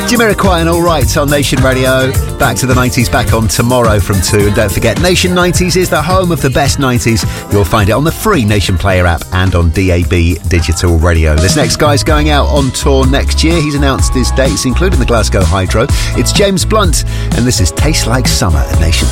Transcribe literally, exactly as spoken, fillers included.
Jamiroquai and All Right on Nation Radio. Back to the nineties, back on tomorrow from two. And don't forget, Nation nineties is the home of the best nineties. You'll find it on the free Nation Player app and on D A B Digital Radio. This next guy's going out on tour next year. He's announced his dates, including the Glasgow Hydro. It's James Blunt, and this is Taste Like Summer at Nation.